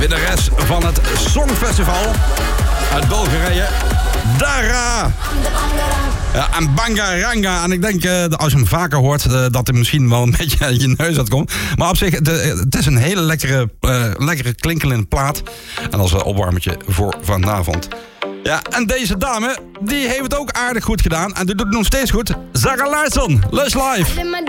Winnares van het Songfestival uit Bulgarije. Dara! Ja, en Bangaranga. En ik denk, als je hem vaker hoort, dat hij misschien wel een beetje uit je neus uitkomt. Maar op zich, het is een hele lekkere klinkelende plaat. En als opwarmertje voor vanavond. Ja, en deze dame, die heeft het ook aardig goed gedaan. En die doet het nog steeds goed. Zara Larsson, Lush Live.